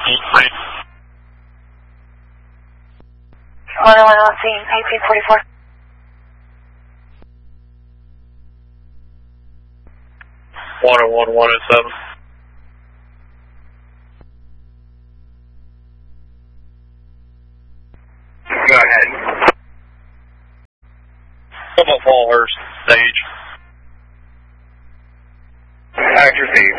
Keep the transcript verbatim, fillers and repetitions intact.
one oh one on scene, eighteen forty-four. one oh one, one oh seven. Go ahead. Come up Fallhurst, stage. Accuracy